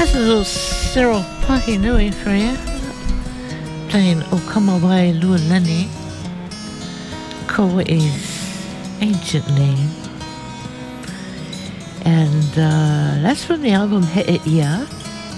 That's a little Cyril Pahinui for you. Playing Okamawai Lualeni, Kauai's ancient name. And that's from the album He'eia.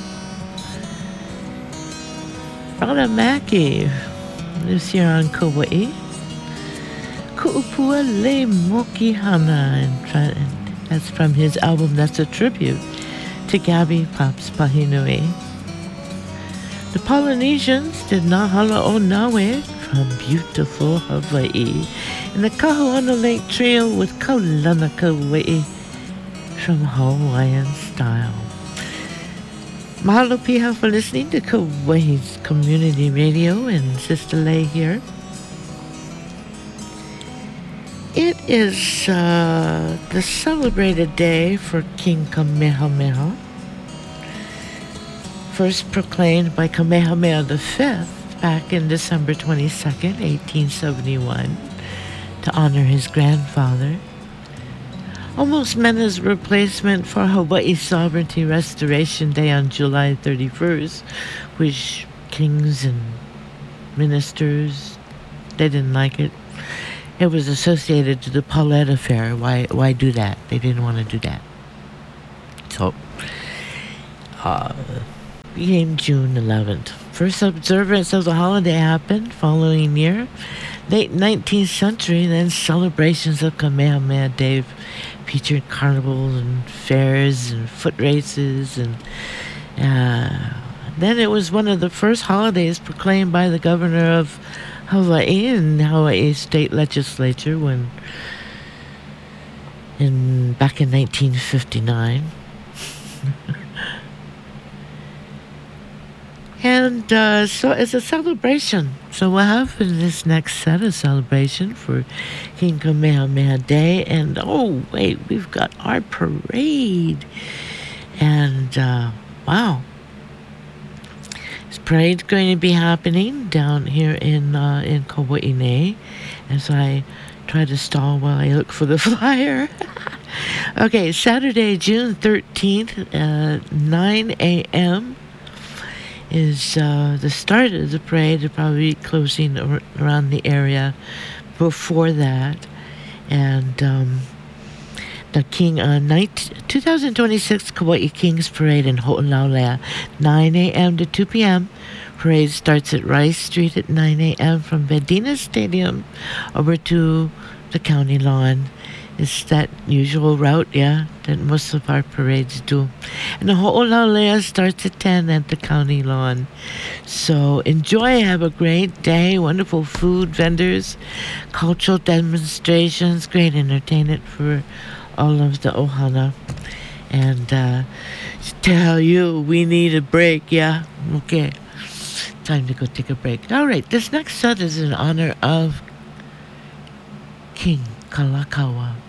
Rana Maki lives here on Kauai. Ku'upua Le Mokihana. And that's from his album that's a tribute to Gabby Pops Pahinui. The Polynesians did Nahala o Nawe from beautiful Hawaii. And the Kahuana Lake Trio with Kaulana Kauai from Hawaiian Style. Mahalo piha for listening to Kauai's Community Radio and Sister Lay here. It is the celebrated day for King Kamehameha, first proclaimed by Kamehameha V back in December 22nd, 1871, to honor his grandfather. Almost meant as a replacement for Hawaii Sovereignty Restoration Day on July 31st, which kings and ministers, they didn't like it. It was associated to the Paulette affair. Why do that? They didn't want to do that. So, became June 11th. First observance of the holiday happened following year. Late 19th century, then celebrations of Kamehameha Day featured carnivals and fairs and foot races. And then it was one of the first holidays proclaimed by the governor of Hawaii and Hawaii State Legislature back in 1959. And so it's a celebration. So we'll have in this next set a celebration for King Kamehameha Day. And oh, wait, we've got our parade. And wow. This parade's going to be happening down here in Kauai as I try to stall while I look for the flyer. Okay, Saturday, June 13th, 9 a.m. is the start of the parade. They'll probably be closing around the area before that. And the 2026 Kauai Kings Parade in Ho'olaulea, 9 a.m. to 2 p.m. Parade starts at Rice Street at 9 a.m. from Bedina Stadium over to the county lawn. It's that usual route, yeah, that most of our parades do. And the Ho'olaulea starts at 10 at the county lawn. So enjoy, have a great day, wonderful food vendors, cultural demonstrations, great entertainment for all of the ohana. And tell you, we need a break, yeah? Okay, time to go take a break. All right, this next set is in honor of King Kalakaua.